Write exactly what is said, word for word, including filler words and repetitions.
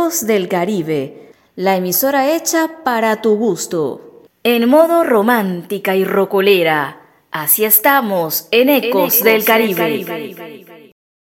Ecos del Caribe, la emisora hecha para tu gusto. En modo romántica y rocolera, así estamos en Ecos, en Ecos del Caribe. Del Caribe.